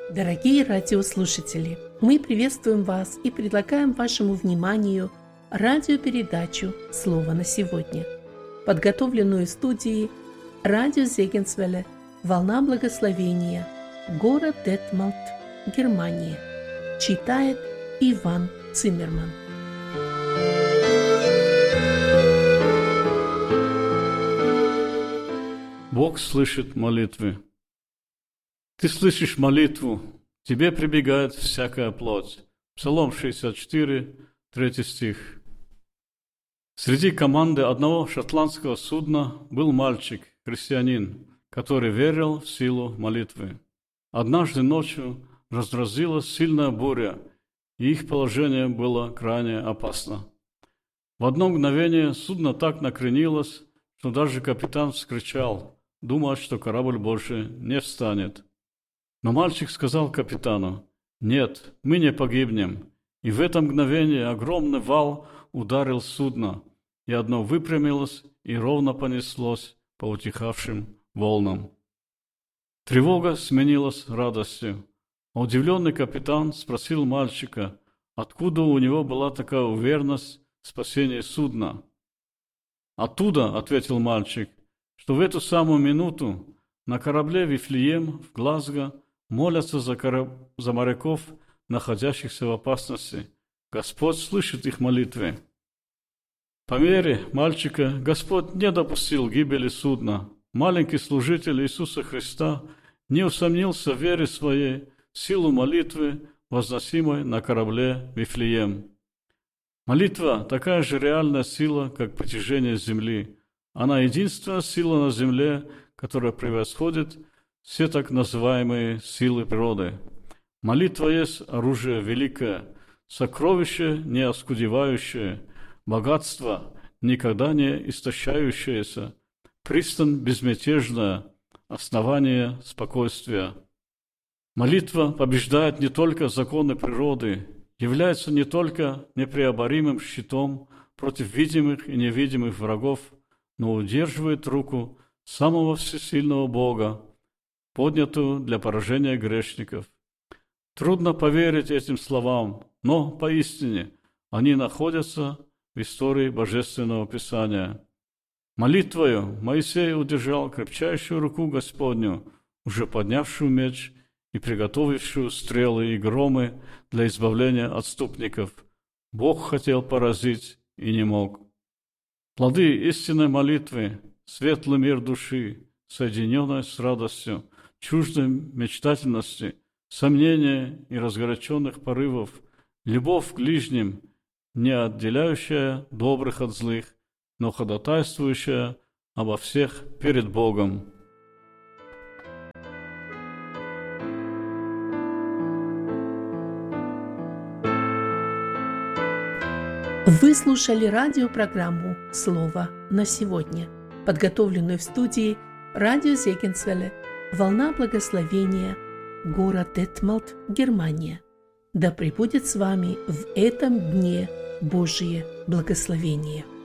Дорогие радиослушатели, мы приветствуем вас и предлагаем вашему вниманию радиопередачу «Слово на сегодня», подготовленную студией радио Зегенсвелле «Волна благословения», город Детмальт, Германия. Читает Иван Циммерман. Бог слышит молитвы. Ты слышишь молитву, тебе прибегает всякая плоть. Псалом 64, 3 стих. Среди команды одного шотландского судна был мальчик, христианин, который верил в силу молитвы. Однажды ночью разразилась сильная буря, и их положение было крайне опасно. В одно мгновение судно так накренилось, что даже капитан вскричал, думая, что корабль больше не встанет. Но мальчик сказал капитану: «Нет, мы не погибнем». И в это мгновение огромный вал ударил судно, и одно выпрямилось и ровно понеслось по утихавшим волнам. Тревога сменилась радостью. А удивленный капитан спросил мальчика, откуда у него была такая уверенность в спасении судна. «Оттуда», — ответил мальчик, — «что в эту самую минуту на корабле Вифлеем в Глазго молятся за моряков, находящихся в опасности. Господь слышит их молитвы». По вере мальчика Господь не допустил гибели судна. Маленький служитель Иисуса Христа не усомнился в вере своей в силу молитвы, возносимой на корабле Вифлеем. Молитва – такая же реальная сила, как притяжение земли. Она единственная сила на земле, которая превосходит все так называемые силы природы. Молитва есть оружие великое, сокровище не оскудевающее, богатство никогда не истощающееся, пристань безмятежная, основание спокойствия. Молитва побеждает не только законы природы, является не только непреоборимым щитом против видимых и невидимых врагов, но удерживает руку самого всесильного Бога, поднятую для поражения грешников. Трудно поверить этим словам, но поистине они находятся в истории Божественного Писания. Молитвою Моисей удержал крепчайшую руку Господню, уже поднявшую меч и приготовившую стрелы и громы для избавления отступников. Бог хотел поразить и не мог. Плоды истинной молитвы, светлый мир души, соединенной с радостью, чуждой мечтательности, сомнения и разгоряченных порывов, любовь к ближним, не отделяющая добрых от злых, но ходатайствующая обо всех перед Богом. Вы слушали радиопрограмму «Слово на сегодня», подготовленную в студии радио Зегенсвелле «Волна благословения», город Детмальт, Германия. Да пребудет с вами в этом дне Божие благословение.